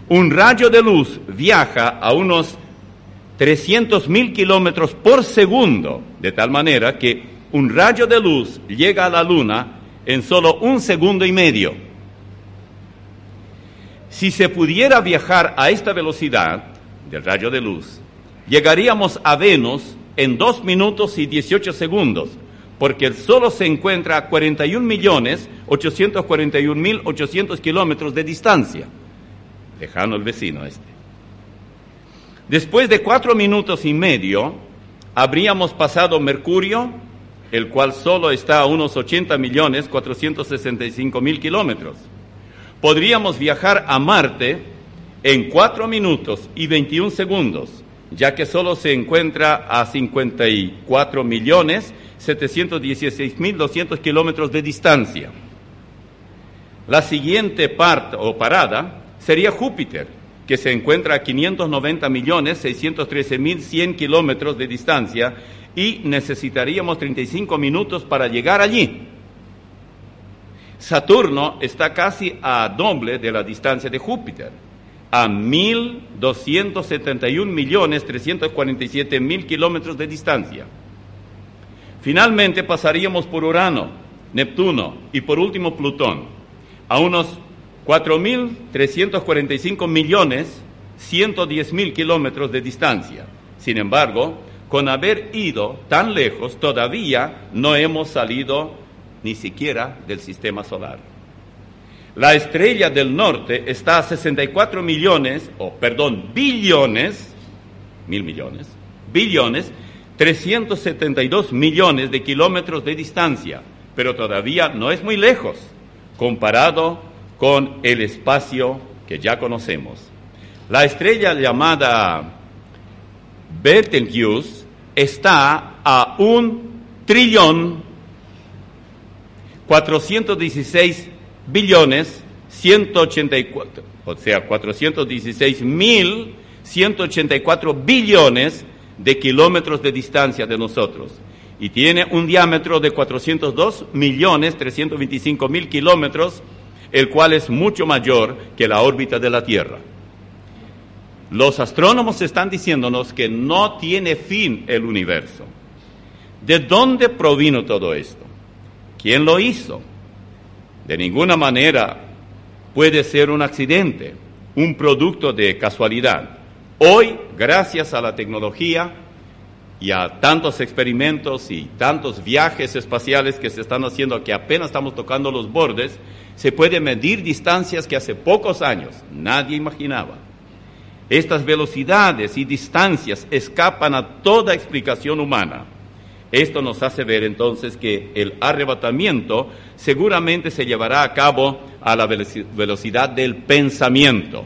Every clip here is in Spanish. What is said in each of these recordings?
Un rayo de luz viaja a unos 300.000 kilómetros por segundo, de tal manera que un rayo de luz llega a la Luna en solo 1 segundo y medio. Si se pudiera viajar a esta velocidad del rayo de luz, llegaríamos a Venus en 2 minutos y 18 segundos, porque el Sol se encuentra a 41.841.800 kilómetros de distancia. Lejano el vecino este. Después de 4 minutos y medio, habríamos pasado Mercurio, el cual solo está a unos 80.465.000 kilómetros. Podríamos viajar a Marte en 4 minutos y 21 segundos, ya que solo se encuentra a 54.716.200 kilómetros de distancia. La siguiente parada sería Júpiter, que se encuentra a 590.613.100 kilómetros de distancia y necesitaríamos 35 minutos para llegar allí. Saturno está casi a doble de la distancia de Júpiter, a 1.271.347.000 kilómetros de distancia. Finalmente pasaríamos por Urano, Neptuno y por último Plutón, a unos 4.345.110.000 kilómetros de distancia. Sin embargo, con haber ido tan lejos, todavía no hemos salido ni siquiera del sistema solar. La estrella del norte está a 64 billones, 372 millones de kilómetros de distancia, pero todavía no es muy lejos comparado con el espacio que ya conocemos. La estrella llamada Betelgeuse está a 416.184 billones de kilómetros de distancia de nosotros, y tiene un diámetro de 402.325.000 kilómetros, el cual es mucho mayor que la órbita de la Tierra. Los astrónomos están diciéndonos que no tiene fin el universo. ¿De dónde provino todo esto? ¿Quién lo hizo? De ninguna manera puede ser un accidente, un producto de casualidad. Hoy, gracias a la tecnología y a tantos experimentos y tantos viajes espaciales que se están haciendo, que apenas estamos tocando los bordes, se puede medir distancias que hace pocos años nadie imaginaba. Estas velocidades y distancias escapan a toda explicación humana. Esto nos hace ver entonces que el arrebatamiento seguramente se llevará a cabo a la velocidad del pensamiento.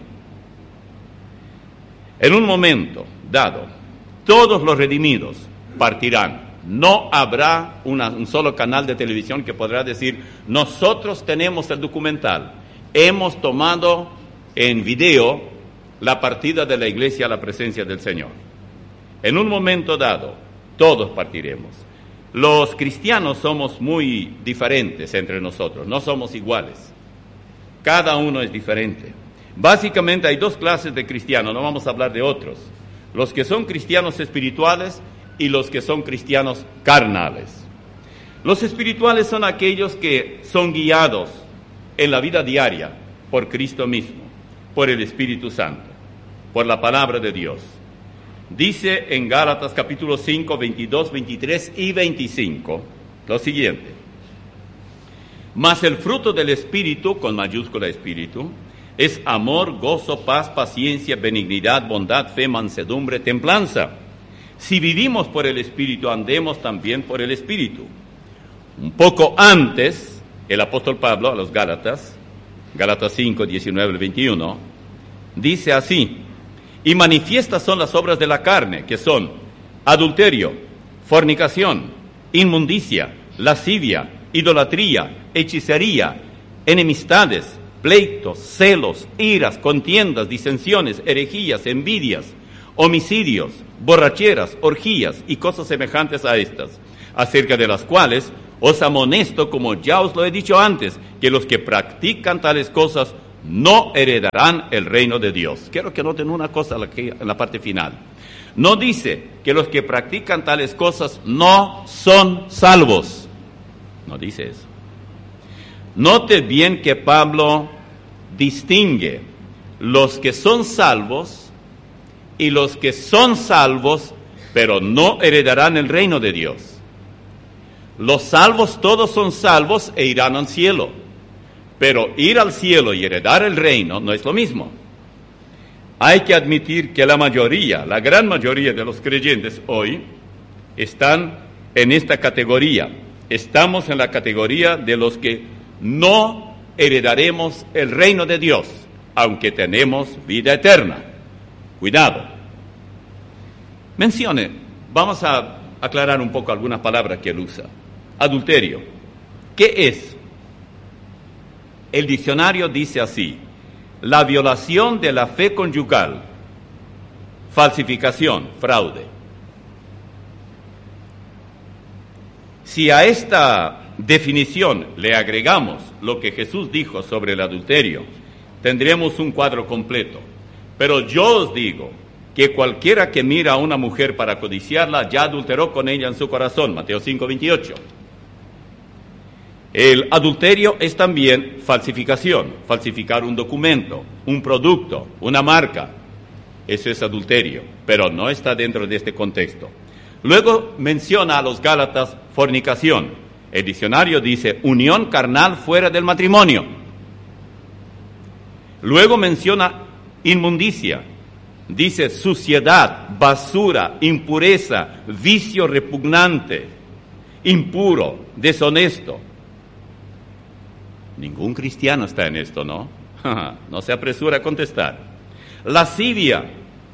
En un momento dado, todos los redimidos partirán. No habrá un solo canal de televisión que podrá decir: nosotros tenemos el documental, hemos tomado en video la partida de la iglesia a la presencia del Señor. En un momento dado, todos partiremos. Los cristianos somos muy diferentes entre nosotros, no somos iguales. Cada uno es diferente. Básicamente hay 2 clases de cristianos, no vamos a hablar de otros. Los que son cristianos espirituales y los que son cristianos carnales. Los espirituales son aquellos que son guiados en la vida diaria por Cristo mismo, por el Espíritu Santo, por la palabra de Dios. Dice en Gálatas capítulo 5, 22, 23 y 25 lo siguiente: mas el fruto del Espíritu, con mayúscula Espíritu, es amor, gozo, paz, paciencia, benignidad, bondad, fe, mansedumbre, templanza. Si vivimos por el Espíritu, andemos también por el Espíritu. Un poco antes, el apóstol Pablo a los Gálatas, Gálatas 5, 19 al 21, dice así: y manifiestas son las obras de la carne, que son adulterio, fornicación, inmundicia, lascivia, idolatría, hechicería, enemistades, pleitos, celos, iras, contiendas, disensiones, herejías, envidias, homicidios, borracheras, orgías y cosas semejantes a estas, acerca de las cuales os amonesto, como ya os lo he dicho antes, que los que practican tales cosas no heredarán el reino de Dios. Quiero que noten una cosa aquí en la parte final. No dice que los que practican tales cosas no son salvos. No dice eso. Note bien que Pablo distingue los que son salvos y los que son salvos, pero no heredarán el reino de Dios. Los salvos todos son salvos e irán al cielo, pero ir al cielo y heredar el reino no es lo mismo. Hay que admitir que la gran mayoría de los creyentes hoy están en esta categoría. Estamos en la categoría de los que no heredaremos el reino de Dios, aunque tenemos vida eterna. Cuidado. Vamos a aclarar un poco algunas palabras que él usa. Adulterio. ¿Qué es? El diccionario dice así: la violación de la fe conyugal, falsificación, fraude. Si a esta definición le agregamos lo que Jesús dijo sobre el adulterio, tendremos un cuadro completo. Pero yo os digo que cualquiera que mira a una mujer para codiciarla ya adulteró con ella en su corazón. Mateo 5:28. El adulterio es también falsificación, falsificar un documento, un producto, una marca. Eso es adulterio, pero no está dentro de este contexto. Luego menciona a los Gálatas fornicación. El diccionario dice unión carnal fuera del matrimonio. Luego menciona inmundicia. Dice suciedad, basura, impureza, vicio repugnante, impuro, deshonesto. Ningún cristiano está en esto, ¿no? No se apresura a contestar. Lascivia,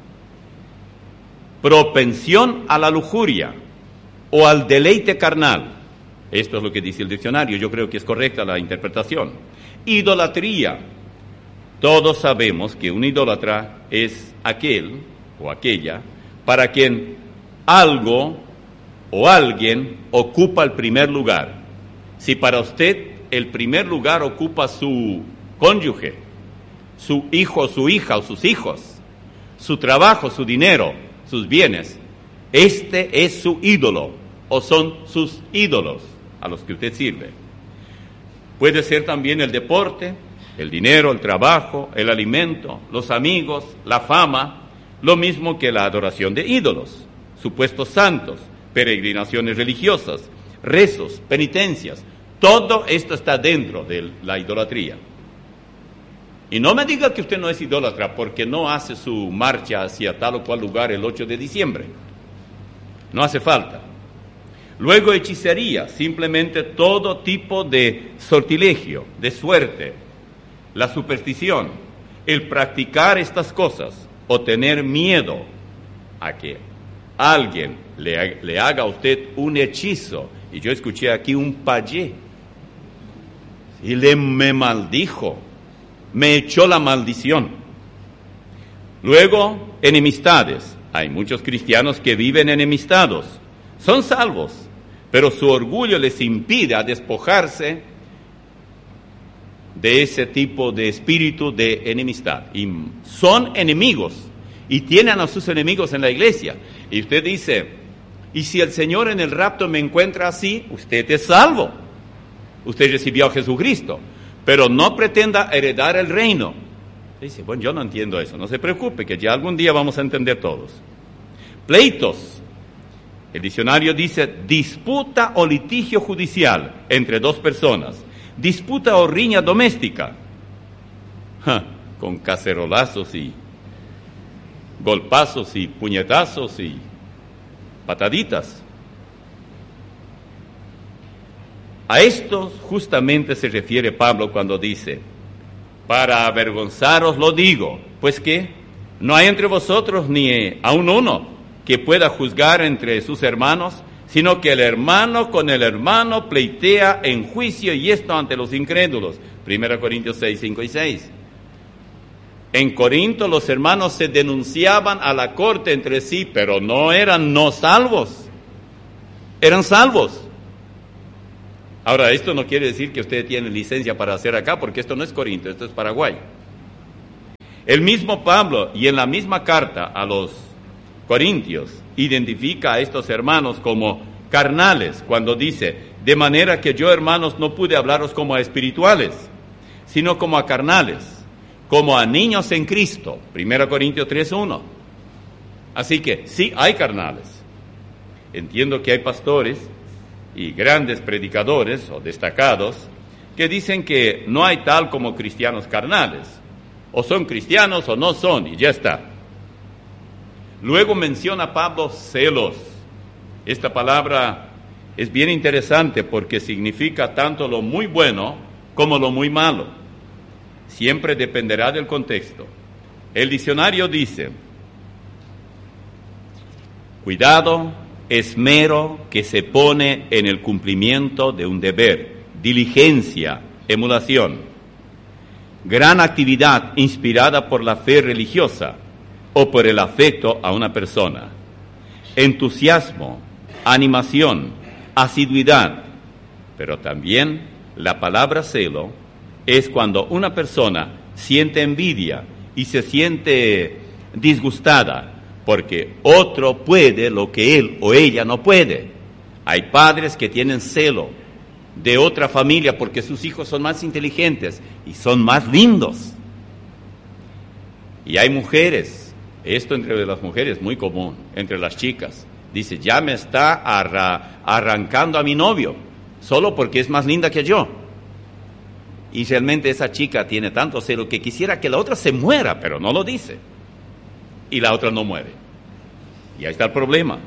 propensión a la lujuria o al deleite carnal. Esto es lo que dice el diccionario, yo creo que es correcta la interpretación. Idolatría. Todos sabemos que un idólatra es aquel o aquella para quien algo o alguien ocupa el primer lugar. Si para usted el primer lugar ocupa su cónyuge, su hijo o su hija o sus hijos, su trabajo, su dinero, sus bienes, este es su ídolo o son sus ídolos a los que usted sirve. Puede ser también el deporte, el dinero, el trabajo, el alimento, los amigos, la fama, lo mismo que la adoración de ídolos, supuestos santos, peregrinaciones religiosas, rezos, penitencias. Todo esto está dentro de la idolatría. Y no me diga que usted no es idólatra porque no hace su marcha hacia tal o cual lugar el 8 de diciembre. No hace falta. Luego hechicería, simplemente todo tipo de sortilegio, de suerte, la superstición, el practicar estas cosas o tener miedo a que alguien le haga a usted un hechizo. Y yo escuché aquí un payé y me maldijo, me echó la maldición. Luego, enemistades. Hay muchos cristianos que viven enemistados. Son salvos, pero su orgullo les impide a despojarse de ese tipo de espíritu de enemistad. Y son enemigos y tienen a sus enemigos en la iglesia. Y usted dice, ¿y si el Señor en el rapto me encuentra así? Usted es salvo. Usted recibió a Jesucristo, pero no pretenda heredar el reino. Dice, bueno, yo no entiendo eso. No se preocupe, que ya algún día vamos a entender todos. Pleitos. El diccionario dice disputa o litigio judicial entre dos personas. Disputa o riña doméstica. Con cacerolazos y golpazos y puñetazos y pataditas. A esto justamente se refiere Pablo cuando dice, para avergonzaros lo digo, pues que no hay entre vosotros ni aun uno que pueda juzgar entre sus hermanos, sino que el hermano con el hermano pleitea en juicio, y esto ante los incrédulos. 1 Corintios 6, 5 y 6. En Corinto los hermanos se denunciaban a la corte entre sí, pero no eran no salvos, eran salvos. Ahora, esto no quiere decir que usted tiene licencia para hacer acá, porque esto no es Corinto, esto es Paraguay. El mismo Pablo, y en la misma carta a los Corintios, identifica a estos hermanos como carnales, cuando dice, de manera que yo, hermanos, no pude hablaros como a espirituales, sino como a carnales, como a niños en Cristo. 1 Corintios 3:1. Así que sí hay carnales. Entiendo que hay pastores y grandes predicadores o destacados que dicen que no hay tal como cristianos carnales. O son cristianos o no son, y ya está. Luego menciona Pablo celos. Esta palabra es bien interesante porque significa tanto lo muy bueno como lo muy malo. Siempre dependerá del contexto. El diccionario dice, cuidado, esmero que se pone en el cumplimiento de un deber, diligencia, emulación. Gran actividad inspirada por la fe religiosa o por el afecto a una persona. Entusiasmo, animación, asiduidad. Pero también la palabra celo es cuando una persona siente envidia y se siente disgustada porque otro puede lo que él o ella no puede. Hay padres que tienen celo de otra familia porque sus hijos son más inteligentes y son más lindos. Y hay mujeres, esto entre las mujeres es muy común, entre las chicas. Dice, ya me está arrancando a mi novio, solo porque es más linda que yo. Y realmente esa chica tiene tanto celo que quisiera que la otra se muera, pero no lo dice. Y la otra no muere. Y ahí está el problema.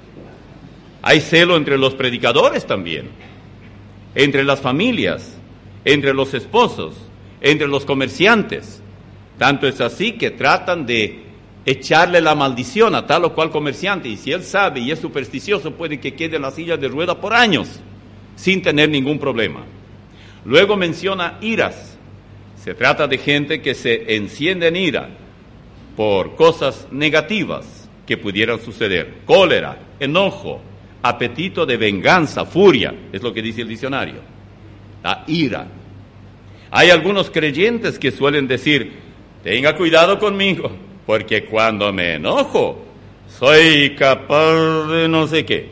Hay celo entre los predicadores también, entre las familias, entre los esposos, entre los comerciantes. Tanto es así que tratan de echarle la maldición a tal o cual comerciante, y si él sabe y es supersticioso, puede que quede en la silla de rueda por años, sin tener ningún problema. Luego menciona iras. Se trata de gente que se enciende en ira por cosas negativas que pudieran suceder. Cólera, enojo, apetito de venganza, furia, es lo que dice el diccionario. La ira. Hay algunos creyentes que suelen decir, tenga cuidado conmigo, porque cuando me enojo, soy capaz de no sé qué.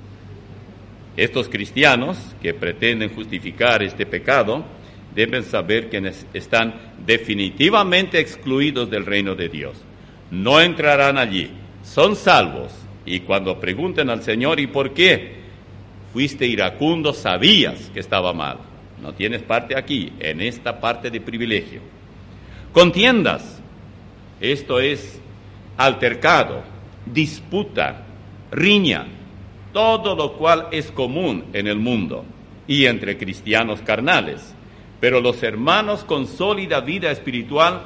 Estos cristianos que pretenden justificar este pecado deben saber que están definitivamente excluidos del reino de Dios. No entrarán allí, son salvos. Y cuando pregunten al Señor, ¿y por qué? Fuiste iracundo, sabías que estaba mal. No tienes parte aquí, en esta parte de privilegio. Contiendas, esto es altercado, disputa, riña, todo lo cual es común en el mundo y entre cristianos carnales. Pero los hermanos con sólida vida espiritual,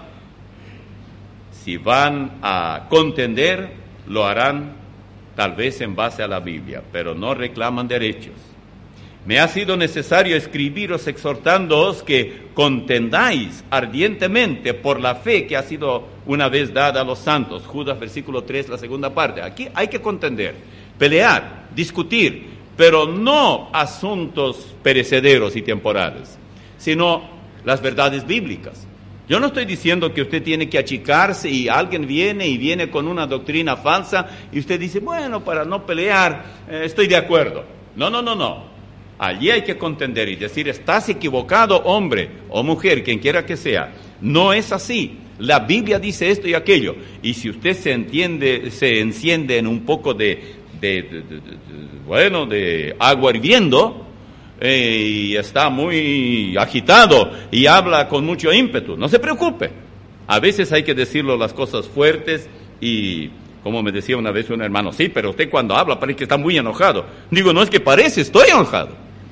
si van a contender, lo harán tal vez en base a la Biblia, pero no reclaman derechos. Me ha sido necesario escribiros exhortándoos que contendáis ardientemente por la fe que ha sido una vez dada a los santos. Judas, versículo 3, la segunda parte. Aquí hay que contender, pelear, discutir, pero no asuntos perecederos y temporales, sino las verdades bíblicas. Yo no estoy diciendo que usted tiene que achicarse y alguien viene con una doctrina falsa y usted dice, bueno, para no pelear, estoy de acuerdo. No. Allí hay que contender y decir, estás equivocado, hombre o mujer, quien quiera que sea. No es así. La Biblia dice esto y aquello. Y si usted se enciende en un poco de agua hirviendo, y está muy agitado y habla con mucho ímpetu, no se preocupe. A veces hay que decirlo las cosas fuertes y, como me decía una vez un hermano, sí, pero usted cuando habla parece que está muy enojado. Digo, no es que parece, estoy enojado.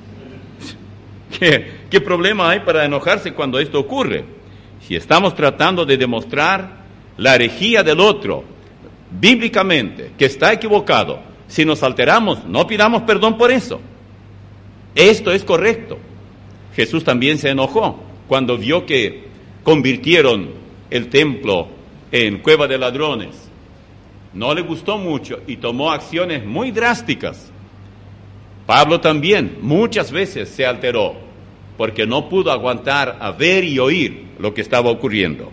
¿Qué problema hay para enojarse cuando esto ocurre? Si estamos tratando de demostrar la herejía del otro, bíblicamente, que está equivocado, si nos alteramos, no pidamos perdón por eso. Esto es correcto. Jesús también se enojó cuando vio que convirtieron el templo en cueva de ladrones. No le gustó mucho y tomó acciones muy drásticas. Pablo también muchas veces se alteró porque no pudo aguantar a ver y oír lo que estaba ocurriendo.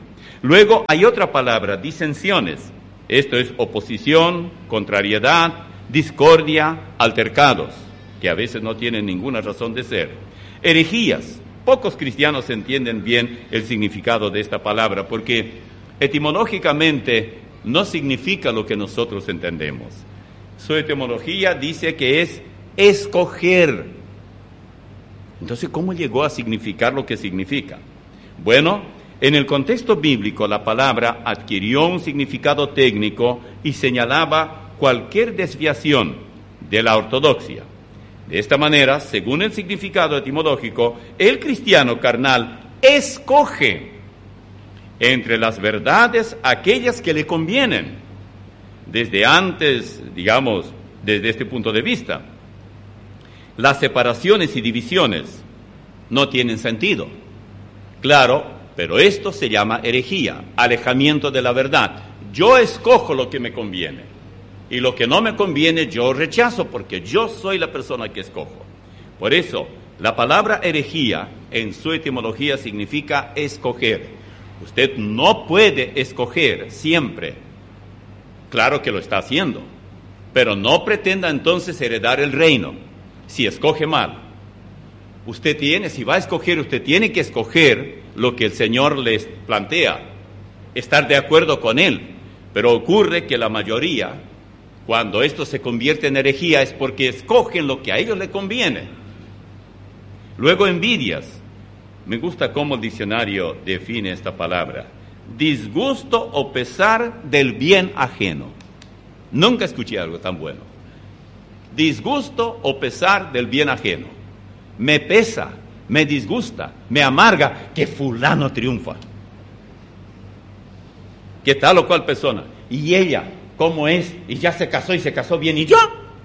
Luego hay otra palabra, disensiones. Esto es oposición, contrariedad, discordia, altercados, que a veces no tienen ninguna razón de ser. Herejías. Pocos cristianos entienden bien el significado de esta palabra, porque etimológicamente no significa lo que nosotros entendemos. Su etimología dice que es escoger. Entonces, ¿cómo llegó a significar lo que significa? Bueno, en el contexto bíblico la palabra adquirió un significado técnico y señalaba cualquier desviación de la ortodoxia. De esta manera, según el significado etimológico, el cristiano carnal escoge entre las verdades aquellas que le convienen, desde antes, digamos, desde este punto de vista. Las separaciones y divisiones no tienen sentido. Claro, pero esto se llama herejía, alejamiento de la verdad. Yo escojo lo que me conviene y lo que no me conviene yo rechazo, porque yo soy la persona que escojo. Por eso, la palabra herejía en su etimología significa escoger. Usted no puede escoger siempre. Claro que lo está haciendo, pero no pretenda entonces heredar el reino si escoge mal. Si va a escoger, usted tiene que escoger lo que el Señor les plantea, estar de acuerdo con Él. Pero ocurre que la mayoría, cuando esto se convierte en herejía, es porque escogen lo que a ellos les conviene. Luego, envidias. Me gusta cómo el diccionario define esta palabra. Disgusto o pesar del bien ajeno. Nunca escuché algo tan bueno. Disgusto o pesar del bien ajeno. Me pesa, me disgusta, me amarga que fulano triunfa, que tal o cual persona. Y ella, ¿cómo es? Y ya se casó y se casó bien. ¿Y yo?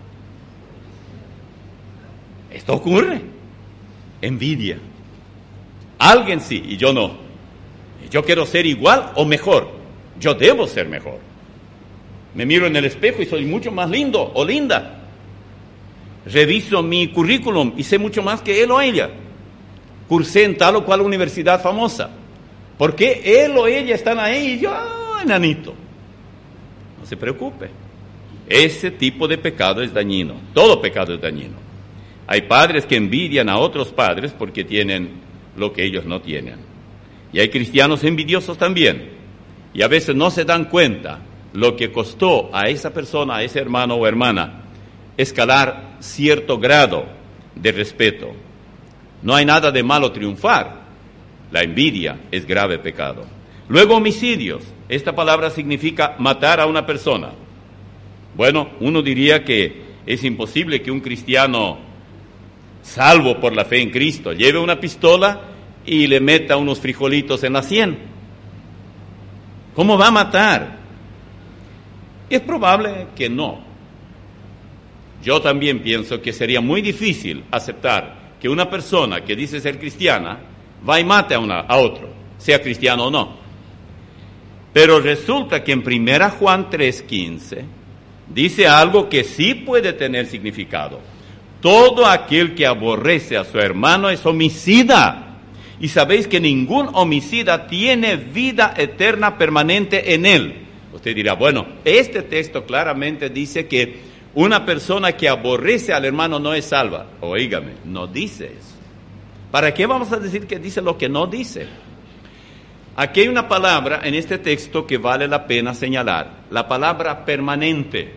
Esto ocurre. Envidia. Alguien sí y yo no. Yo quiero ser igual o mejor. Yo debo ser mejor. Me miro en el espejo y soy mucho más lindo o linda. Reviso mi currículum y sé mucho más que él o ella. Cursé en tal o cual universidad famosa. ¿Por qué él o ella están ahí y yo, enanito? No se preocupe. Ese tipo de pecado es dañino. Todo pecado es dañino. Hay padres que envidian a otros padres porque tienen lo que ellos no tienen. Y hay cristianos envidiosos también. Y a veces no se dan cuenta lo que costó a esa persona, a ese hermano o hermana, escalar cierto grado de respeto. No hay nada de malo triunfar. La envidia es grave pecado. Luego, homicidios. Esta palabra significa matar a una persona. Bueno, uno diría que es imposible que un cristiano, salvo por la fe en Cristo, lleve una pistola y le meta unos frijolitos en la sien. ¿Cómo va a matar? Es probable que no. Yo también pienso que sería muy difícil aceptar que una persona que dice ser cristiana va y mate a otro, sea cristiano o no. Pero resulta que en 1 Juan 3:15 dice algo que sí puede tener significado. Todo aquel que aborrece a su hermano es homicida. Y sabéis que ningún homicida tiene vida eterna permanente en él. Usted dirá, bueno, este texto claramente dice que una persona que aborrece al hermano no es salva. Oígame, no dice eso. ¿Para qué vamos a decir que dice lo que no dice? Aquí hay una palabra en este texto que vale la pena señalar. La palabra permanente.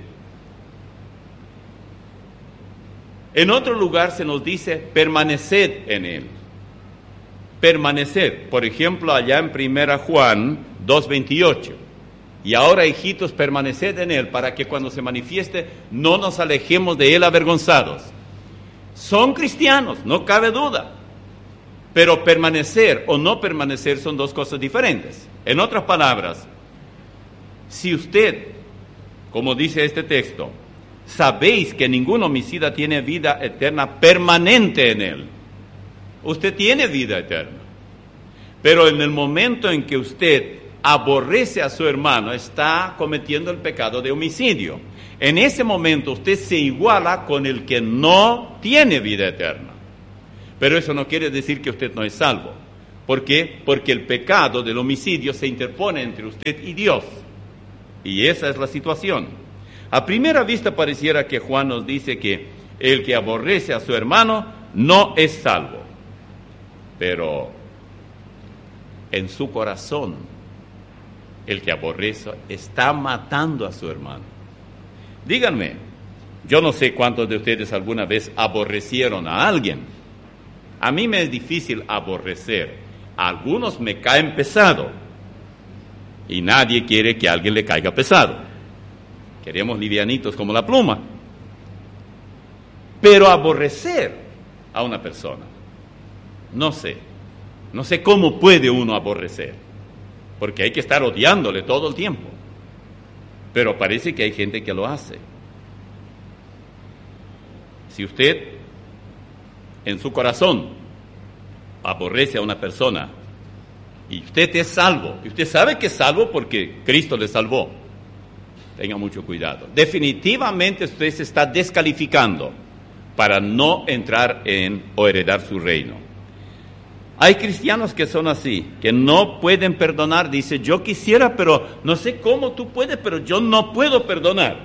En otro lugar se nos dice permaneced en él. Permanecer. Por ejemplo, allá en 1 Juan 2:28. Y ahora, hijitos, permaneced en él para que cuando se manifieste no nos alejemos de él avergonzados. Son cristianos, no cabe duda. Pero permanecer o no permanecer son dos cosas diferentes. En otras palabras, si usted, como dice este texto, sabéis que ningún homicida tiene vida eterna permanente en él, usted tiene vida eterna. Pero en el momento en que usted aborrece a su hermano, está cometiendo el pecado de homicidio. En ese momento usted se iguala con el que no tiene vida eterna. Pero eso no quiere decir que usted no es salvo. ¿Por qué? Porque el pecado del homicidio se interpone entre usted y Dios. Y esa es la situación. A primera vista pareciera que Juan nos dice que el que aborrece a su hermano no es salvo. Pero en su corazón, el que aborrece está matando a su hermano. Díganme, yo no sé cuántos de ustedes alguna vez aborrecieron a alguien. A mí me es difícil aborrecer. A algunos me caen pesado. Y nadie quiere que a alguien le caiga pesado. Queremos livianitos como la pluma. Pero aborrecer a una persona, no sé cómo puede uno aborrecer, porque hay que estar odiándole todo el tiempo. Pero parece que hay gente que lo hace. Si usted en su corazón aborrece a una persona y usted es salvo, y usted sabe que es salvo porque Cristo le salvó, tenga mucho cuidado. Definitivamente usted se está descalificando para no entrar en o heredar su reino. Hay cristianos que son así, que no pueden perdonar. Dice, yo quisiera, pero no sé cómo tú puedes, pero yo no puedo perdonar.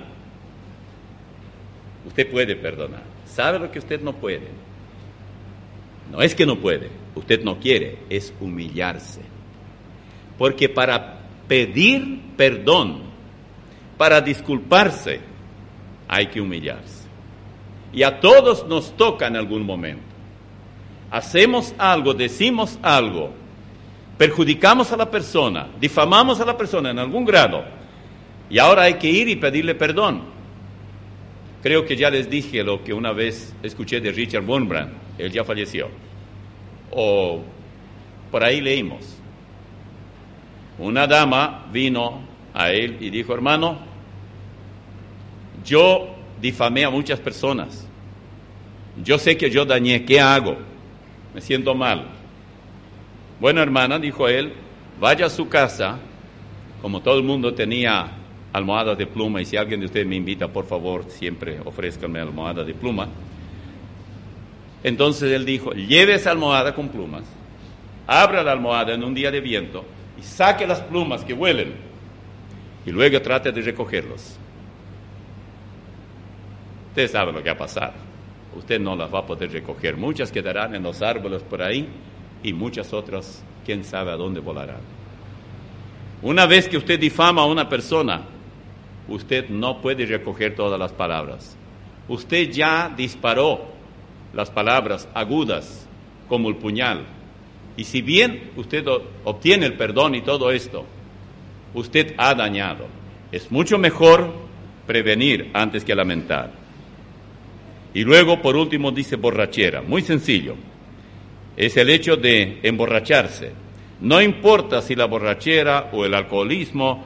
Usted puede perdonar. ¿Sabe lo que usted no puede? No es que no puede, usted no quiere, es humillarse. Porque para pedir perdón, para disculparse, hay que humillarse. Y a todos nos toca en algún momento. Hacemos algo, decimos algo, perjudicamos a la persona, difamamos a la persona en algún grado, y ahora hay que ir y pedirle perdón. Creo que ya les dije lo que una vez escuché de Richard Wurmbrand, él ya falleció, o por ahí leímos. Una dama vino a él y dijo, hermano, yo difamé a muchas personas, yo sé que yo dañé, ¿qué hago? Me siento mal. Bueno, hermana, dijo él, vaya a su casa, como todo el mundo tenía almohadas de pluma, y si alguien de ustedes me invita, por favor, siempre ofrézcanme almohada de pluma. Entonces él dijo, lleve esa almohada con plumas, abra la almohada en un día de viento y saque las plumas que huelen, y luego trate de recogerlos. Usted sabe lo que va a pasar. Usted no las va a poder recoger. Muchas quedarán en los árboles por ahí y muchas otras, quién sabe a dónde volarán. Una vez que usted difama a una persona, usted no puede recoger todas las palabras. Usted ya disparó las palabras agudas como el puñal. Y si bien usted obtiene el perdón y todo esto, usted ha dañado. Es mucho mejor prevenir antes que lamentar. Y luego, por último, dice borrachera. Muy sencillo. Es el hecho de emborracharse. No importa si la borrachera o el alcoholismo,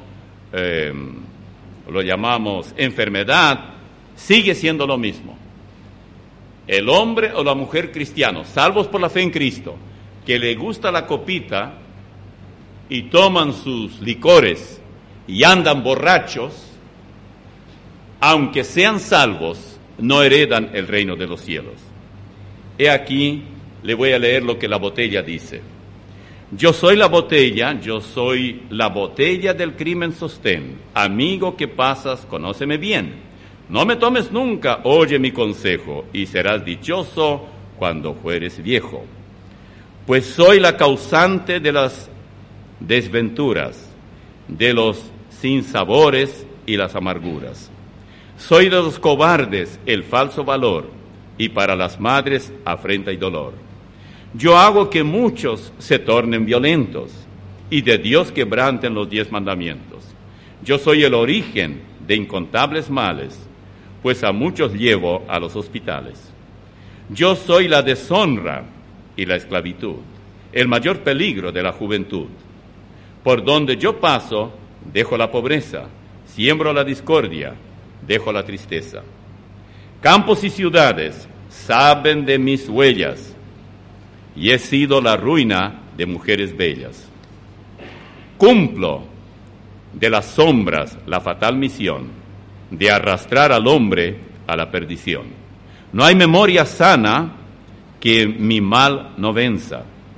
lo llamamos enfermedad, sigue siendo lo mismo. El hombre o la mujer cristiano, salvos por la fe en Cristo, que le gusta la copita y toman sus licores y andan borrachos, aunque sean salvos, no heredan el reino de los cielos. He aquí, le voy a leer lo que la botella dice. Yo soy la botella del crimen sostén. Amigo que pasas, conóceme bien. No me tomes nunca, oye mi consejo, y serás dichoso cuando fueres viejo. Pues soy la causante de las desventuras, de los sinsabores y las amarguras. Soy de los cobardes el falso valor, y para las madres afrenta y dolor. Yo hago que muchos se tornen violentos, y de Dios quebranten los 10 mandamientos. Yo soy el origen de incontables males, pues a muchos llevo a los hospitales. Yo soy la deshonra y la esclavitud, el mayor peligro de la juventud. Por donde yo paso, dejo la pobreza, siembro la discordia, dejo la tristeza. Campos y ciudades saben de mis huellas, y he sido la ruina de mujeres bellas. Cumplo de las sombras la fatal misión de arrastrar al hombre a la perdición. No hay memoria sana que mi mal no venza.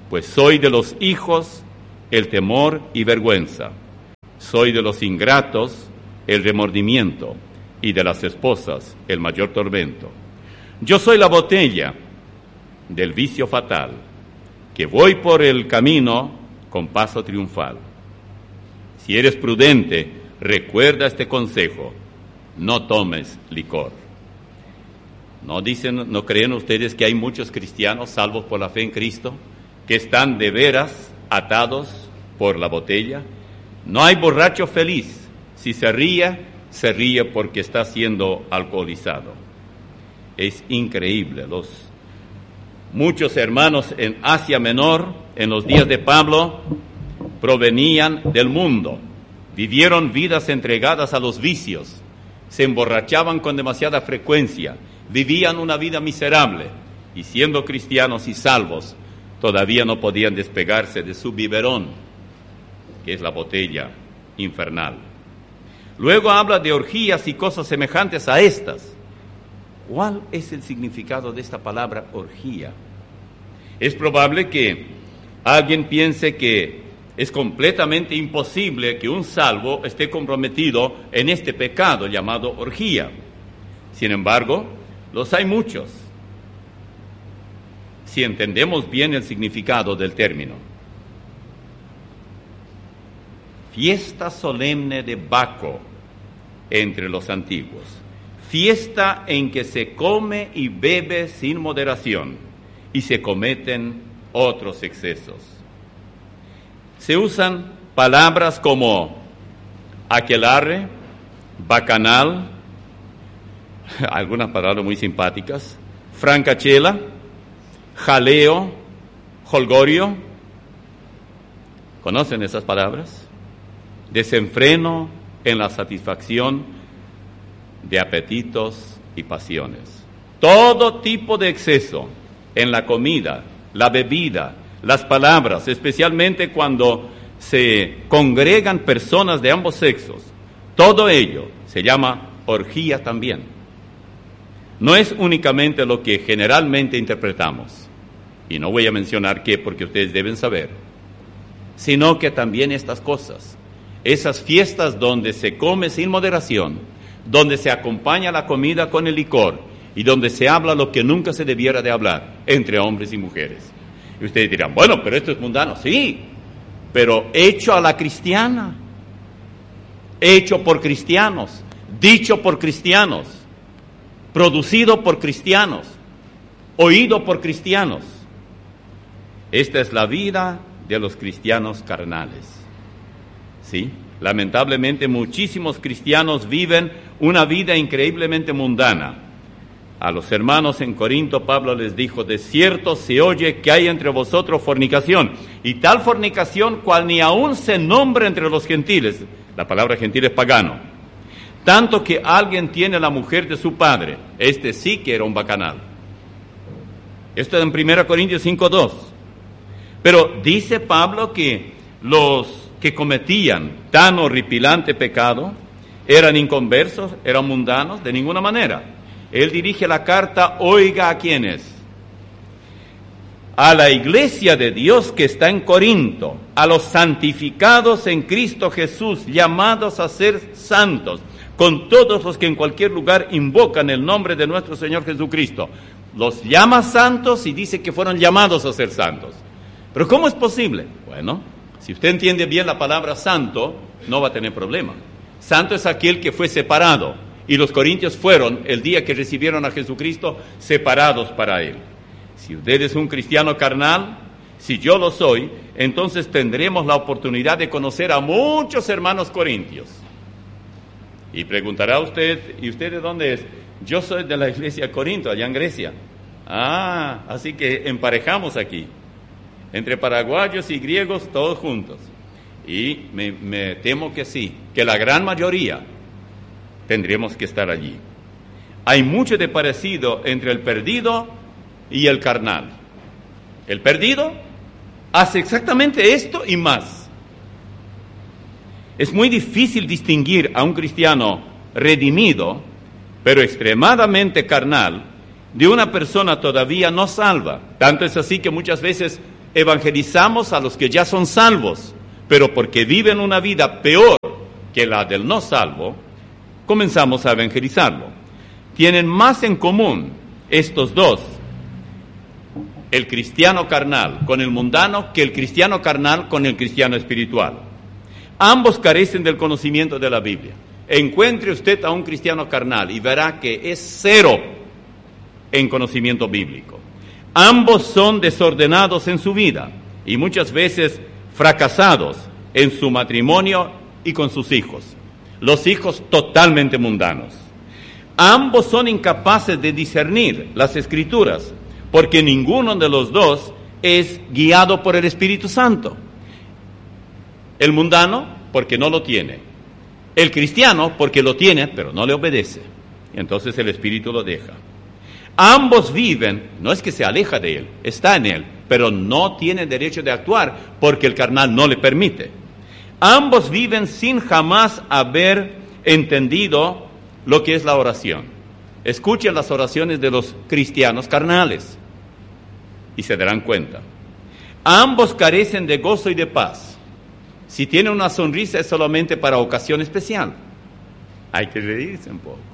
pues soy de los hijos el temor y vergüenza, soy de los ingratos el remordimiento, y de las esposas el mayor tormento. Yo soy la botella del vicio fatal, que voy por el camino con paso triunfal. Si eres prudente, recuerda este consejo: no tomes licor. ¿No creen ustedes que hay muchos cristianos salvos por la fe en Cristo que están de veras atados por la botella? No hay borracho feliz. Si se ríe porque está siendo alcoholizado. Es increíble. Muchos hermanos en Asia Menor, en los días de Pablo, provenían del mundo, vivieron vidas entregadas a los vicios, se emborrachaban con demasiada frecuencia, vivían una vida miserable, y siendo cristianos y salvos, todavía no podían despegarse de su biberón, que es la botella infernal. Luego habla de orgías y cosas semejantes a estas. ¿Cuál es el significado de esta palabra orgía? Es probable que alguien piense que es completamente imposible que un salvo esté comprometido en este pecado llamado orgía. Sin embargo, los hay muchos, si entendemos bien el significado del término. Fiesta solemne de Baco entre los antiguos, fiesta en que se come y bebe sin moderación y se cometen otros excesos. Se usan palabras como aquelarre, bacanal, algunas palabras muy simpáticas, francachela, jaleo, jolgorio. ¿Conocen esas palabras? Desenfreno en la satisfacción de apetitos y pasiones. Todo tipo de exceso en la comida, la bebida, las palabras, especialmente cuando se congregan personas de ambos sexos, todo ello se llama orgía también. No es únicamente lo que generalmente interpretamos, y no voy a mencionar qué porque ustedes deben saber, sino que también estas cosas, esas fiestas donde se come sin moderación, donde se acompaña la comida con el licor y donde se habla lo que nunca se debiera de hablar entre hombres y mujeres. Y ustedes dirán, bueno, pero esto es mundano. Sí, pero hecho a la cristiana, hecho por cristianos, dicho por cristianos, producido por cristianos, oído por cristianos. Esta es la vida de los cristianos carnales. ¿Sí? Lamentablemente muchísimos cristianos viven una vida increíblemente mundana. A los hermanos en Corinto Pablo les dijo, de cierto se oye que hay entre vosotros fornicación, y tal fornicación cual ni aún se nombra entre los gentiles. La palabra gentil es pagano. Tanto que alguien tiene la mujer de su padre. Este sí que era un bacanal. Esto es en 1 Corintios 5:2. Pero dice Pablo que los que cometían tan horripilante pecado eran inconversos, eran mundanos, de ninguna manera. Él dirige la carta, oiga a quiénes. A la iglesia de Dios que está en Corinto, a los santificados en Cristo Jesús, llamados a ser santos, con todos los que en cualquier lugar invocan el nombre de nuestro Señor Jesucristo. Los llama santos y dice que fueron llamados a ser santos. ¿Pero cómo es posible? Bueno, si usted entiende bien la palabra santo, no va a tener problema. Santo es aquel que fue separado, y los corintios fueron, el día que recibieron a Jesucristo, separados para Él. Si usted es un cristiano carnal, si yo lo soy, entonces tendremos la oportunidad de conocer a muchos hermanos corintios. Y preguntará usted, ¿y usted de dónde es? Yo soy de la iglesia de Corinto, allá en Grecia. Ah, así que emparejamos aquí, entre paraguayos y griegos, todos juntos. Y me temo que sí, que la gran mayoría tendremos que estar allí. Hay mucho de parecido entre el perdido y el carnal. El perdido hace exactamente esto y más. Es muy difícil distinguir a un cristiano redimido, pero extremadamente carnal, de una persona todavía no salva. Tanto es así que muchas veces evangelizamos a los que ya son salvos, pero porque viven una vida peor que la del no salvo, comenzamos a evangelizarlo. Tienen más en común estos dos, el cristiano carnal con el mundano, que el cristiano carnal con el cristiano espiritual. Ambos carecen del conocimiento de la Biblia. Encuentre usted a un cristiano carnal y verá que es cero en conocimiento bíblico. Ambos son desordenados en su vida y muchas veces fracasados en su matrimonio y con sus hijos. Los hijos totalmente mundanos. Ambos son incapaces de discernir las Escrituras, porque ninguno de los dos es guiado por el Espíritu Santo. El mundano, porque no lo tiene. El cristiano, porque lo tiene, pero no le obedece. Entonces el Espíritu lo deja. Ambos viven, no es que se aleja de él, está en él, pero no tiene derecho de actuar, porque el carnal no le permite. Ambos viven sin jamás haber entendido lo que es la oración. Escuchen las oraciones de los cristianos carnales y se darán cuenta. Ambos carecen de gozo y de paz. Si tiene una sonrisa es solamente para ocasión especial. Hay que reírse un poco.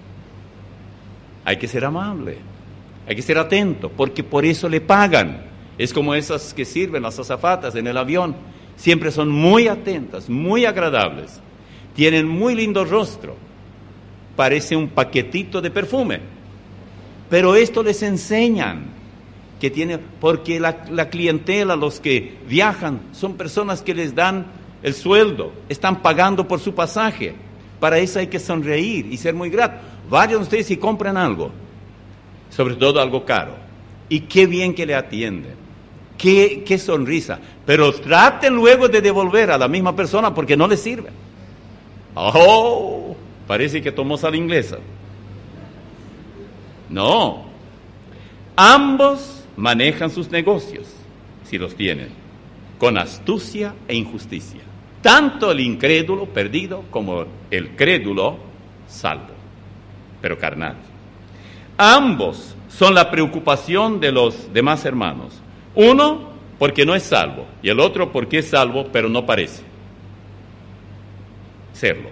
Hay que ser amable. Hay que ser atento, porque por eso le pagan. Es como esas que sirven las azafatas en el avión. Siempre son muy atentas, muy agradables. Tienen muy lindo rostro. Parece un paquetito de perfume. Pero esto les enseñan que tiene, porque la clientela, los que viajan, son personas que les dan el sueldo, están pagando por su pasaje. Para eso hay que sonreír y ser muy grato. Vayan ustedes y compren algo, sobre todo algo caro. Y qué bien que le atienden. Qué sonrisa. Pero traten luego de devolver a la misma persona porque no les sirve. Oh, parece que tomó sal inglesa. No. Ambos manejan sus negocios, si los tienen, con astucia e injusticia. Tanto el incrédulo perdido como el crédulo salvo, pero carnal. Ambos son la preocupación de los demás hermanos. Uno porque no es salvo y el otro porque es salvo pero no parece serlo.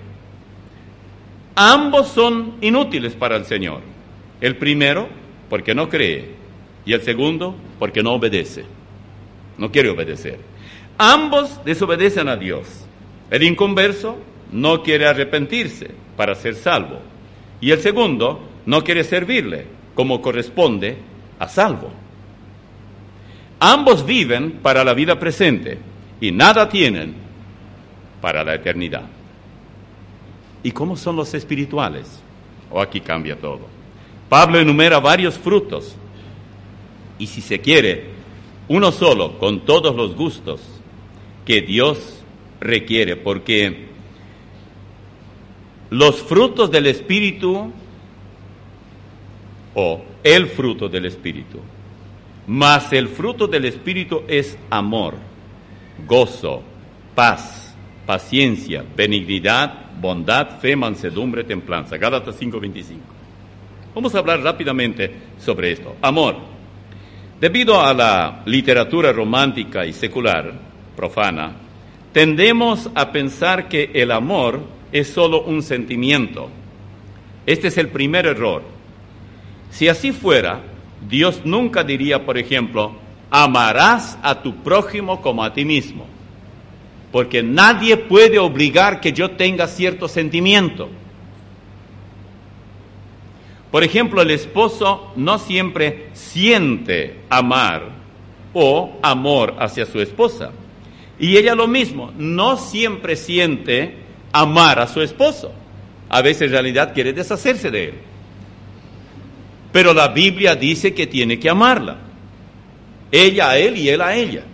Ambos son inútiles para el Señor. El primero porque no cree y el segundo porque no obedece. No quiere obedecer. Ambos desobedecen a Dios. El inconverso no quiere arrepentirse para ser salvo y el segundo no quiere servirle como corresponde a salvo. Ambos viven para la vida presente y nada tienen para la eternidad. ¿Y cómo son los espirituales? Aquí cambia todo. Pablo enumera varios frutos y si se quiere, uno solo con todos los gustos que Dios requiere, porque los frutos del Espíritu o el fruto del Espíritu, mas el fruto del Espíritu es amor, gozo, paz, paciencia, benignidad, bondad, fe, mansedumbre, templanza. Gálatas 5:25. Vamos a hablar rápidamente sobre esto. Amor. Debido a la literatura romántica y secular, profana, tendemos a pensar que el amor es solo un sentimiento. Este es el primer error. Si así fuera, Dios nunca diría, por ejemplo, amarás a tu prójimo como a ti mismo, porque nadie puede obligar que yo tenga cierto sentimiento. Por ejemplo, el esposo no siempre siente amar o amor hacia su esposa. Y ella lo mismo, no siempre siente amar a su esposo. A veces en realidad quiere deshacerse de él. Pero la Biblia dice que tiene que amarla. Ella a él y él a ella.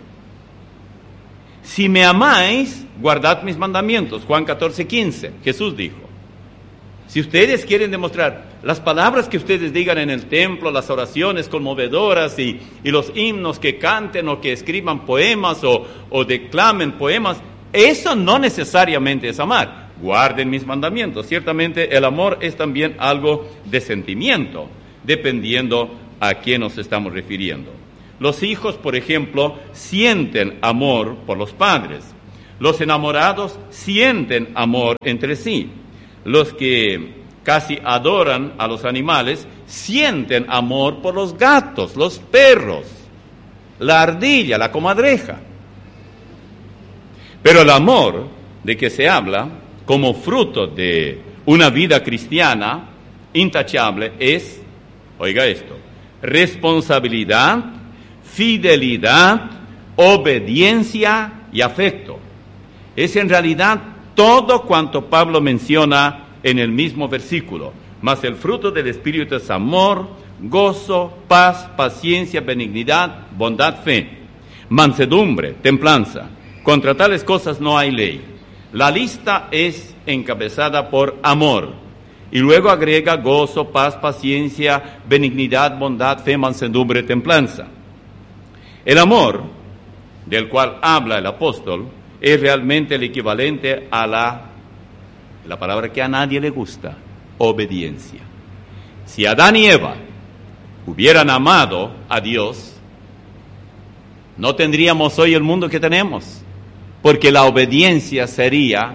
Si me amáis, guardad mis mandamientos. Juan 14:15, Jesús dijo. Si ustedes quieren demostrar las palabras que ustedes digan en el templo, las oraciones conmovedoras y los himnos que canten o que escriban poemas o declamen poemas, eso no necesariamente es amar. Guarden mis mandamientos. Ciertamente el amor es también algo de sentimiento, dependiendo a quién nos estamos refiriendo. Los hijos, por ejemplo, sienten amor por los padres. Los enamorados sienten amor entre sí. Los que casi adoran a los animales sienten amor por los gatos, los perros, la ardilla, la comadreja. Pero el amor de que se habla como fruto de una vida cristiana intachable es, oiga esto, responsabilidad, fidelidad, obediencia y afecto. Es en realidad todo cuanto Pablo menciona en el mismo versículo. Mas el fruto del Espíritu es amor, gozo, paz, paciencia, benignidad, bondad, fe, mansedumbre, templanza. Contra tales cosas no hay ley. La lista es encabezada por amor. Y luego agrega gozo, paz, paciencia, benignidad, bondad, fe, mansedumbre, templanza. El amor, del cual habla el apóstol, es realmente el equivalente a la palabra que a nadie le gusta, obediencia. Si Adán y Eva hubieran amado a Dios, no tendríamos hoy el mundo que tenemos, porque la obediencia sería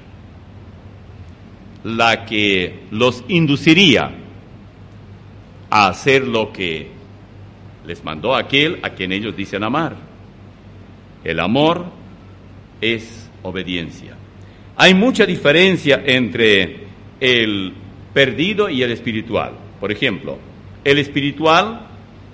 la que los induciría a hacer lo que les mandó aquel a quien ellos dicen amar. El amor es obediencia. Hay mucha diferencia entre el perdido y el espiritual. Por ejemplo, el espiritual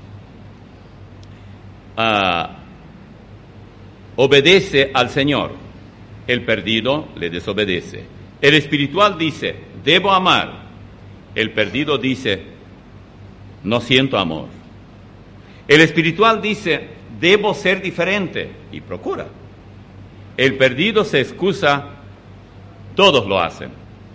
obedece al Señor, el perdido le desobedece. El espiritual dice, debo amar. El perdido dice, no siento amor. El espiritual dice, debo ser diferente, y procura. El perdido se excusa, todos lo hacen.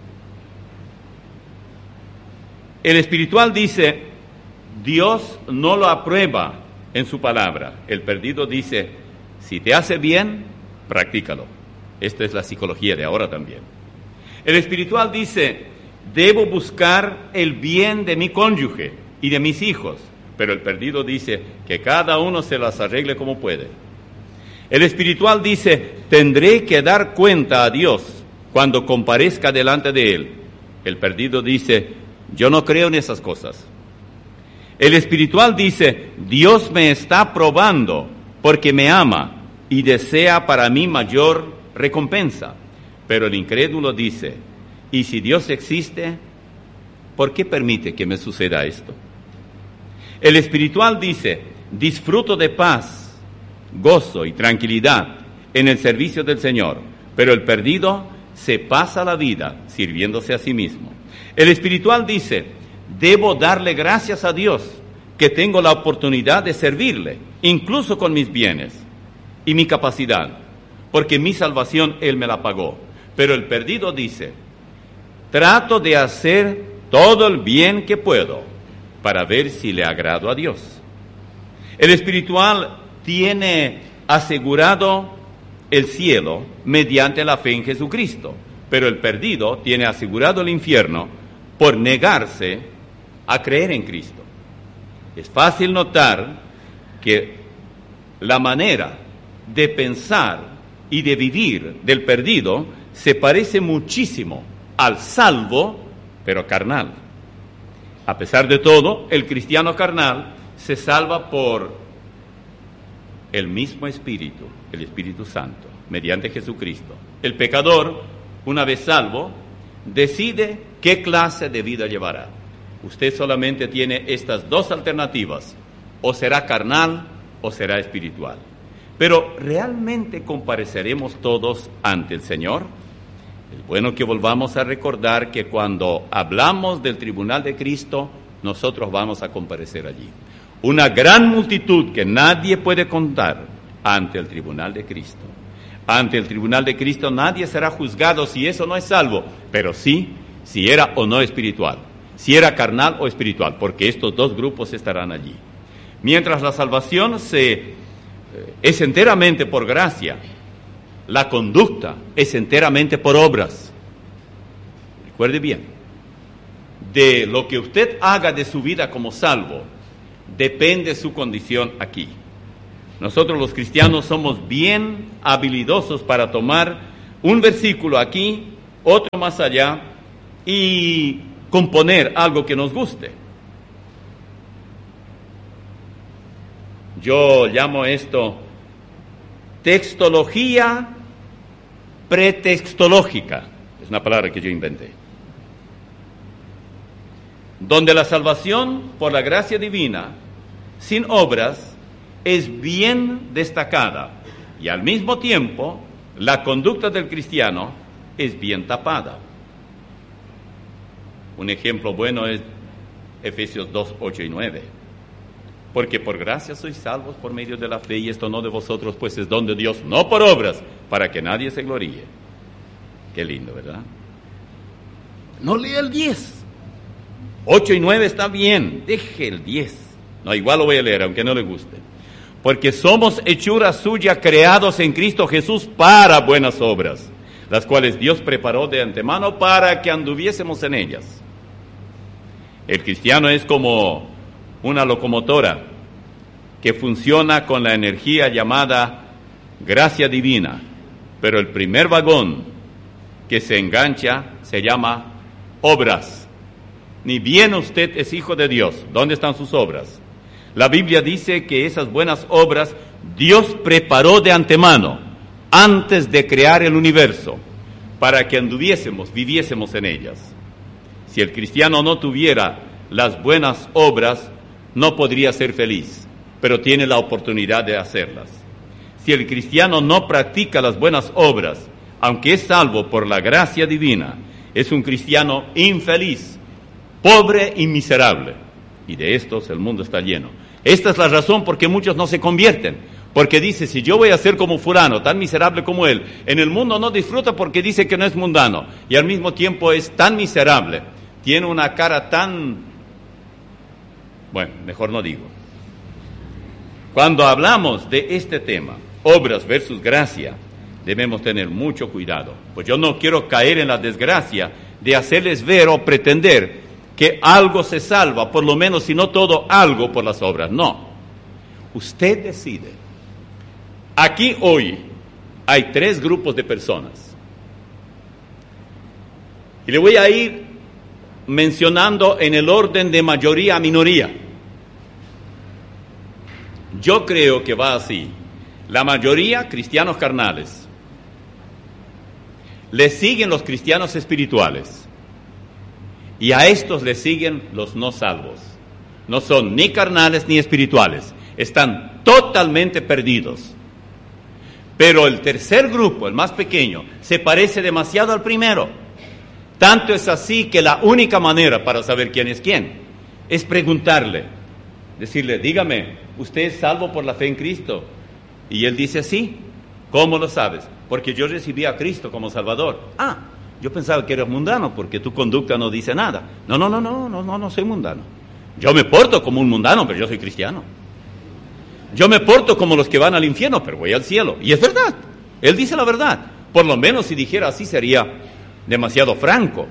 El espiritual dice, Dios no lo aprueba en su palabra. El perdido dice, si te hace bien, practícalo. Esta es la psicología de ahora también. El espiritual dice, debo buscar el bien de mi cónyuge y de mis hijos. Pero el perdido dice, que cada uno se las arregle como puede. El espiritual dice, tendré que dar cuenta a Dios cuando comparezca delante de Él. El perdido dice, yo no creo en esas cosas. El espiritual dice, Dios me está probando porque me ama y desea para mí mayor recompensa. Pero el incrédulo dice, ¿y si Dios existe, por qué permite que me suceda esto? El espiritual dice, disfruto de paz, gozo y tranquilidad en el servicio del Señor, pero el perdido se pasa la vida sirviéndose a sí mismo. El espiritual dice, debo darle gracias a Dios que tengo la oportunidad de servirle, incluso con mis bienes y mi capacidad, porque mi salvación Él me la pagó. Pero el perdido dice, trato de hacer todo el bien que puedo para ver si le agrado a Dios. El espiritual tiene asegurado el cielo mediante la fe en Jesucristo, pero el perdido tiene asegurado el infierno por negarse a creer en Cristo. Es fácil notar que la manera de pensar y de vivir del perdido se parece muchísimo al salvo, pero carnal. A pesar de todo, el cristiano carnal se salva por el mismo Espíritu, el Espíritu Santo, mediante Jesucristo. El pecador, una vez salvo, decide qué clase de vida llevará. Usted solamente tiene estas dos alternativas, o será carnal o será espiritual. Pero ¿realmente compareceremos todos ante el Señor? Es bueno que volvamos a recordar que cuando hablamos del tribunal de Cristo, nosotros vamos a comparecer allí. Una gran multitud que nadie puede contar ante el tribunal de Cristo. Ante el tribunal de Cristo nadie será juzgado si eso no es salvo, pero sí si era o no espiritual, si era carnal o espiritual, porque estos dos grupos estarán allí. Mientras la salvación es enteramente por gracia, la conducta es enteramente por obras. Recuerde bien, de lo que usted haga de su vida como salvo, depende su condición aquí. Nosotros los cristianos somos bien habilidosos para tomar un versículo aquí, otro más allá, y componer algo que nos guste. Yo llamo esto textología pretextológica. Es una palabra que yo inventé. Donde la salvación por la gracia divina, sin obras, es bien destacada, y al mismo tiempo la conducta del cristiano es bien tapada. Un ejemplo bueno es Efesios 2, 8 y 9. Porque por gracia sois salvos por medio de la fe, y esto no de vosotros, pues es don de Dios, no por obras, para que nadie se gloríe. Qué lindo, ¿verdad? No lea el 10. 8 y 9 está bien, deje el 10. No, igual lo voy a leer, aunque no le guste. Porque somos hechura suya, creados en Cristo Jesús para buenas obras, las cuales Dios preparó de antemano para que anduviésemos en ellas. El cristiano es como una locomotora que funciona con la energía llamada gracia divina, pero el primer vagón que se engancha se llama obras. Ni bien usted es hijo de Dios, ¿dónde están sus obras? La Biblia dice que esas buenas obras Dios preparó de antemano, antes de crear el universo, para que anduviésemos, viviésemos en ellas. Si el cristiano no tuviera las buenas obras, no podría ser feliz, pero tiene la oportunidad de hacerlas. Si el cristiano no practica las buenas obras, aunque es salvo por la gracia divina, es un cristiano infeliz, pobre y miserable. Y de estos el mundo está lleno. Esta es la razón por qué muchos no se convierten. Porque dice, si yo voy a ser como fulano, tan miserable como él, en el mundo no disfruta porque dice que no es mundano. Y al mismo tiempo es tan miserable. Tiene una cara tan... Bueno, mejor no digo. Cuando hablamos de este tema, obras versus gracia, debemos tener mucho cuidado. Pues yo no quiero caer en la desgracia de hacerles ver o pretender que algo se salva, por lo menos, si no todo, algo por las obras. No. Usted decide. Aquí hoy hay 3 grupos de personas. Y le voy a ir mencionando en el orden de mayoría a minoría. Yo creo que va así. La mayoría, cristianos carnales. Le siguen los cristianos espirituales. Y a estos le siguen los no salvos. No son ni carnales ni espirituales. Están totalmente perdidos. Pero el tercer grupo, el más pequeño, se parece demasiado al primero. Tanto es así que la única manera para saber quién es quién es preguntarle, decirle, dígame, ¿usted es salvo por la fe en Cristo? Y él dice, sí. ¿Cómo lo sabes? Porque yo recibí a Cristo como Salvador. Yo pensaba que eras mundano porque tu conducta no dice nada. No soy mundano. Yo me porto como un mundano, pero yo soy cristiano. Yo me porto como los que van al infierno, pero voy al cielo. Y es verdad. Él dice la verdad. Por lo menos si dijera así sería demasiado franco.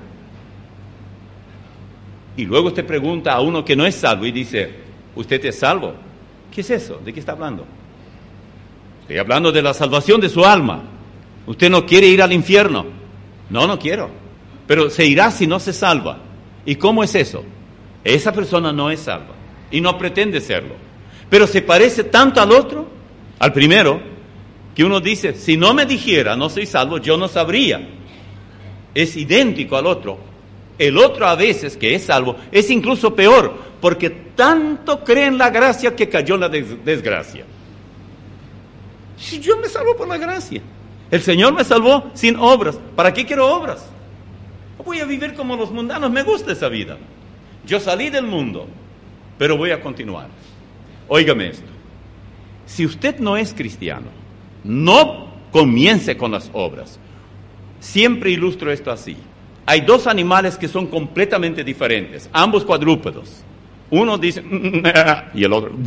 Y luego usted pregunta a uno que no es salvo y dice, ¿usted es salvo? ¿Qué es eso? ¿De qué está hablando? Estoy hablando de la salvación de su alma. ¿Usted no quiere ir al infierno? No quiero. Pero se irá si no se salva. ¿Y cómo es eso? Esa persona no es salva y no pretende serlo. Pero se parece tanto al otro, al primero, que uno dice, si no me dijera no soy salvo, yo no sabría. Es idéntico al otro. El otro a veces que es salvo es incluso peor, porque tanto cree en la gracia que cayó en la desgracia. Si yo me salvo por la gracia. El Señor me salvó sin obras. ¿Para qué quiero obras? Voy a vivir como los mundanos. Me gusta esa vida. Yo salí del mundo, pero voy a continuar. Óigame esto. Si usted no es cristiano, no comience con las obras. Siempre ilustro esto así. Hay 2 animales que son completamente diferentes, ambos cuadrúpedos. Uno dice, y el otro,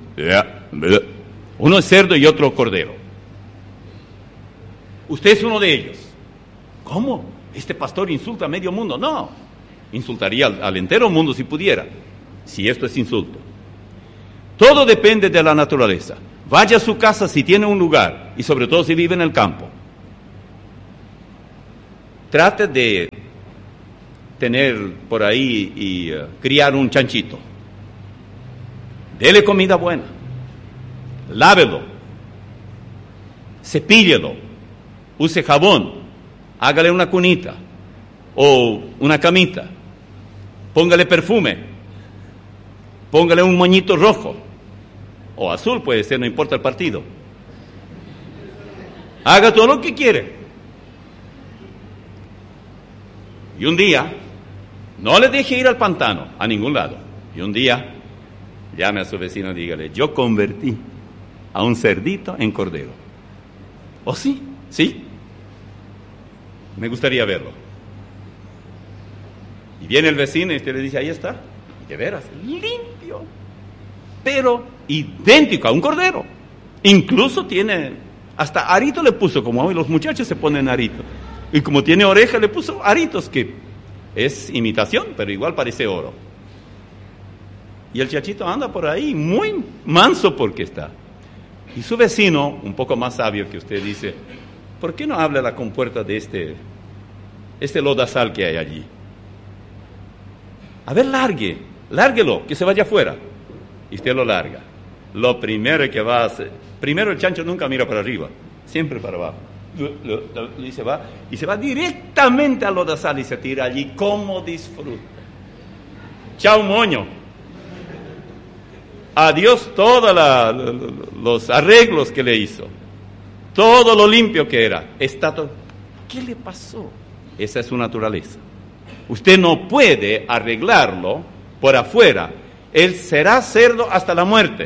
uno es cerdo y otro cordero. Usted es uno de ellos. ¿Cómo? Este pastor insulta a medio mundo. No, insultaría al entero mundo si pudiera, si esto es insulto. Todo depende de la naturaleza. Vaya a su casa si tiene un lugar, y sobre todo si vive en el campo. Trate de tener por ahí y criar un chanchito. Dele comida buena. Lávelo. Cepíllelo. Use jabón. Hágale una cunita o una camita. Póngale perfume. Póngale un moñito rojo. O azul puede ser, no importa el partido. Haga todo lo que quiere. Y un día, no le deje ir al pantano, a ningún lado. Y un día, llame a su vecino y dígale, yo convertí a un cerdito en cordero. ¿Oh, sí? ¿Sí? Me gustaría verlo. Y viene el vecino y usted le dice, ahí está. De veras, limpio. Pero idéntico a un cordero. Incluso tiene, hasta arito le puso, como hoy los muchachos se ponen arito. Y como tiene oreja le puso aritos, que es imitación, pero igual parece oro. Y el chachito anda por ahí muy manso porque está. Y su vecino, un poco más sabio que usted, dice, ¿por qué no habla la compuerta de este lodazal que hay allí? A ver, lárguelo, que se vaya afuera. Y usted lo larga. Lo primero que va a hacer, primero el chancho nunca mira para arriba, siempre para abajo. Y se va directamente al lodazal y se tira allí. ¿Cómo disfruta? Chao moño. Adiós todos los arreglos que le hizo. Todo lo limpio que era. ¿Qué le pasó? Esa es su naturaleza. Usted no puede arreglarlo por afuera. Él será cerdo hasta la muerte.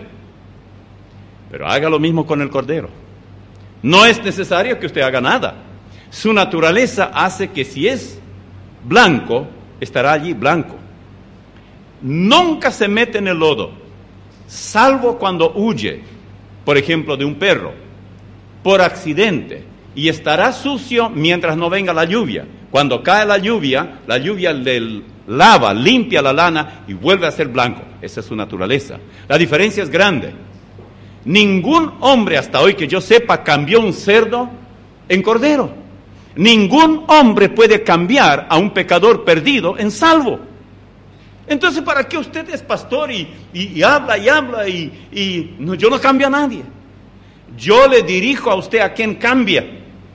Pero haga lo mismo con el cordero. No es necesario que usted haga nada. Su naturaleza hace que si es blanco, estará allí blanco. Nunca se mete en el lodo, salvo cuando huye, por ejemplo, de un perro, por accidente, y estará sucio mientras no venga la lluvia. Cuando cae la lluvia le lava, limpia la lana y vuelve a ser blanco. Esa es su naturaleza. La diferencia es grande. Ningún hombre hasta hoy que yo sepa cambió un cerdo en cordero. Ningún hombre puede cambiar a un pecador perdido en salvo. Entonces, ¿para qué usted es pastor y habla y no, yo no cambio a nadie? Yo le dirijo a usted a quien cambia.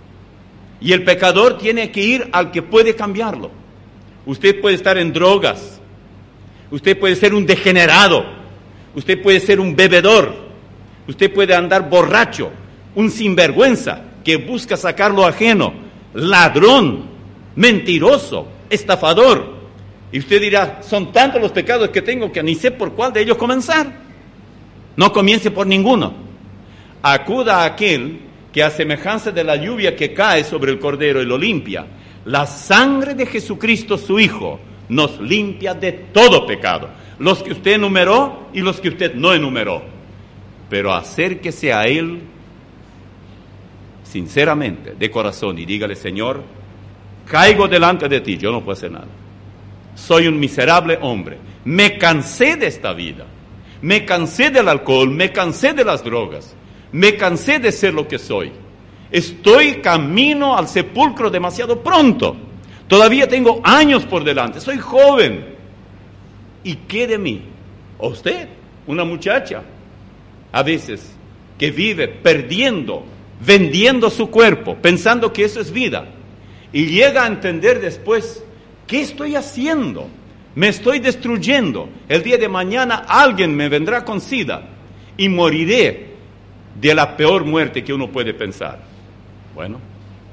Y el pecador tiene que ir al que puede cambiarlo. Usted puede estar en drogas. Usted puede ser un degenerado. Usted puede ser un bebedor. Usted puede andar borracho, un sinvergüenza que busca sacar lo ajeno, ladrón, mentiroso, estafador. Y usted dirá, son tantos los pecados que tengo que ni sé por cuál de ellos comenzar. No comience por ninguno. Acuda a aquel que a semejanza de la lluvia que cae sobre el cordero y lo limpia, la sangre de Jesucristo su Hijo nos limpia de todo pecado. Los que usted enumeró y los que usted no enumeró. Pero acérquese a Él sinceramente, de corazón, y dígale, Señor, caigo delante de ti, yo no puedo hacer nada. Soy un miserable hombre. Me cansé de esta vida. Me cansé del alcohol, me cansé de las drogas. Me cansé de ser lo que soy. Estoy camino al sepulcro demasiado pronto. Todavía tengo años por delante, soy joven. ¿Y qué de mí? ¿O usted? Una muchacha. A veces, que vive perdiendo, vendiendo su cuerpo, pensando que eso es vida, y llega a entender después, ¿qué estoy haciendo? Me estoy destruyendo. El día de mañana alguien me vendrá con SIDA y moriré de la peor muerte que uno puede pensar. Bueno,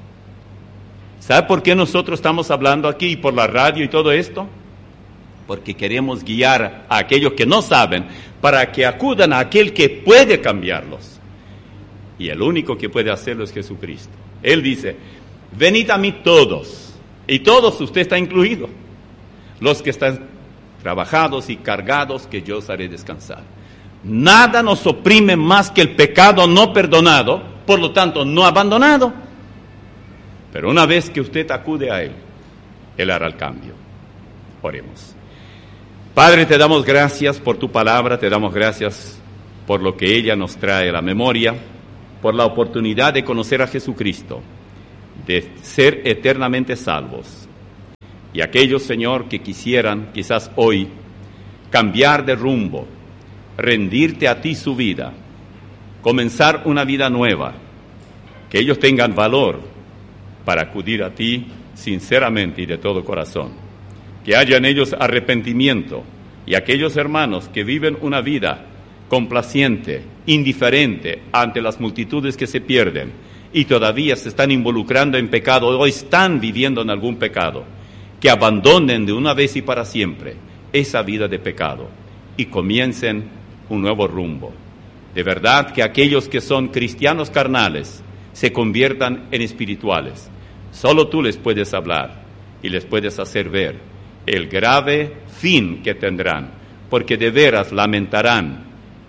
¿sabe por qué nosotros estamos hablando aquí por la radio y todo esto? Porque queremos guiar a aquellos que no saben para que acudan a aquel que puede cambiarlos. Y el único que puede hacerlo es Jesucristo. Él dice, venid a mí todos, y todos, usted está incluido, los que están trabajados y cargados, que yo os haré descansar. Nada nos oprime más que el pecado no perdonado, por lo tanto no abandonado. Pero una vez que usted acude a Él, Él hará el cambio. Oremos. Padre, te damos gracias por tu palabra, te damos gracias por lo que ella nos trae a la memoria, por la oportunidad de conocer a Jesucristo, de ser eternamente salvos. Y aquellos, Señor, que quisieran quizás hoy cambiar de rumbo, rendirte a ti su vida, comenzar una vida nueva, que ellos tengan valor para acudir a ti sinceramente y de todo corazón. Que haya en ellos arrepentimiento, y aquellos hermanos que viven una vida complaciente, indiferente ante las multitudes que se pierden y todavía se están involucrando en pecado o están viviendo en algún pecado, que abandonen de una vez y para siempre esa vida de pecado y comiencen un nuevo rumbo. De verdad que aquellos que son cristianos carnales se conviertan en espirituales. Solo tú les puedes hablar y les puedes hacer ver el grave fin que tendrán, porque de veras lamentarán,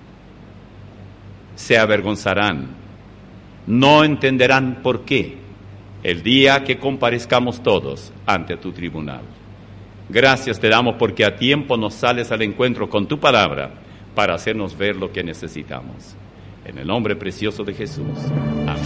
se avergonzarán, no entenderán por qué el día que comparezcamos todos ante tu tribunal. Gracias te damos porque a tiempo nos sales al encuentro con tu palabra para hacernos ver lo que necesitamos. En el nombre precioso de Jesús. Amén.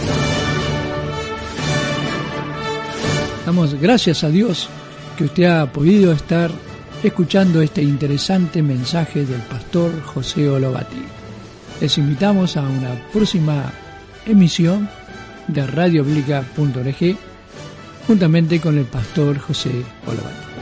Damos gracias a Dios que usted ha podido estar escuchando este interesante mensaje del pastor José Olobati. Les invitamos a una próxima emisión de radiobiblica.org juntamente con el pastor José Olobati.